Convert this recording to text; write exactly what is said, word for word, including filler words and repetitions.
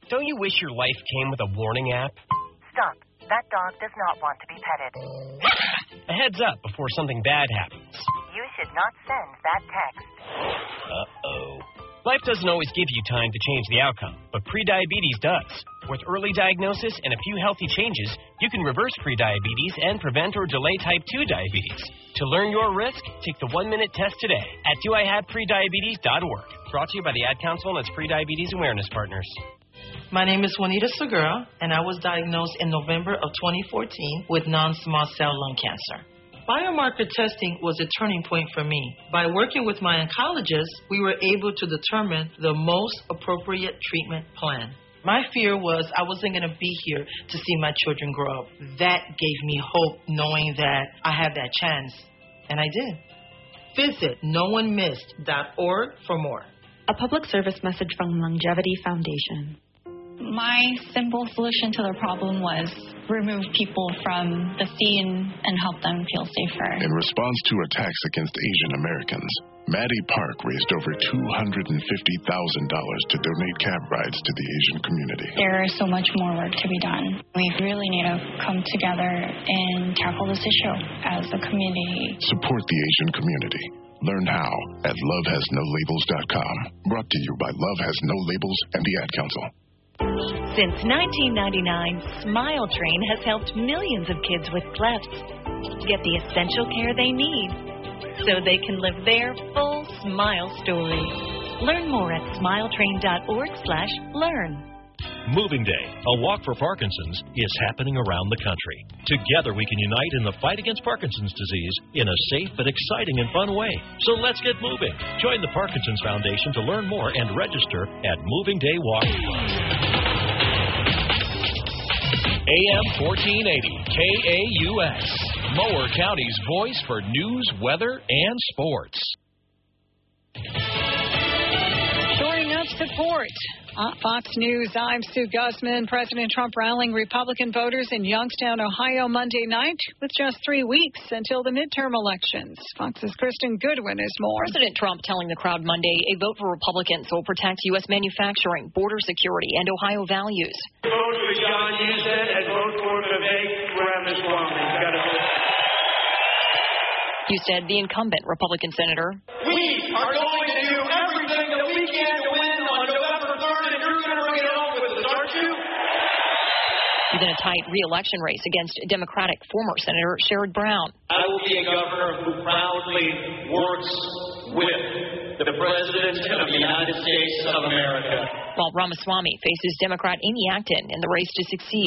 Don't you wish your life came with a warning app? Stop. That dog does not want to be petted. A heads up before something bad happens. You should not send that text. Uh-oh. Life doesn't always give you time to change the outcome, but prediabetes does. With early diagnosis and a few healthy changes, you can reverse prediabetes and prevent or delay type two diabetes. To learn your risk, take the one-minute test today at do I have prediabetes dot org. Brought to you by the Ad Council and its Prediabetes Awareness Partners. My name is Juanita Segura, and I was diagnosed in November of twenty fourteen with non-small cell lung cancer. Biomarker testing was a turning point for me. By working with my oncologist, we were able to determine the most appropriate treatment plan. My fear was I wasn't going to be here to see my children grow up. That gave me hope, knowing that I had that chance, and I did. Visit no one missed dot org for more. A public service message from Longevity Foundation. My simple solution to the problem was remove people from the scene and help them feel safer. In response to attacks against Asian Americans, Maddie Park raised over two hundred fifty thousand dollars to donate cab rides to the Asian community. There is so much more work to be done. We really need to come together and tackle this issue as a community. Support the Asian community. Learn how at love has no labels dot com. Brought to you by Love Has No Labels and the Ad Council. Since nineteen ninety-nine, Smile Train has helped millions of kids with clefts get the essential care they need so they can live their full smile story. Learn more at smile train dot org slash learn. Moving Day, a walk for Parkinson's, is happening around the country. Together we can unite in the fight against Parkinson's disease in a safe but exciting and fun way. So let's get moving. Join the Parkinson's Foundation to learn more and register at Moving Day Walk. A M fourteen eighty K A U S, Mower County's voice for news, weather, and sports. Showing up support. Uh, Fox News, I'm Sue Guzman. President Trump rallying Republican voters in Youngstown, Ohio, Monday night with just three weeks until the midterm elections. Fox's Kristen Goodwin is more. President Trump telling the crowd Monday a vote for Republicans will protect U S manufacturing, border security, and Ohio values. Vote for John Husted and vote for Vivek Ramaswamy. Husted, the incumbent Republican senator. We are going to do everything that we can to win on November third, and you're going to bring it home with us, aren't you? He's in a tight re-election race against Democratic former Senator Sherrod Brown. I will be a governor who proudly works with the President of the United States of America. While Ramaswamy faces Democrat Amy Acton in the race to succeed.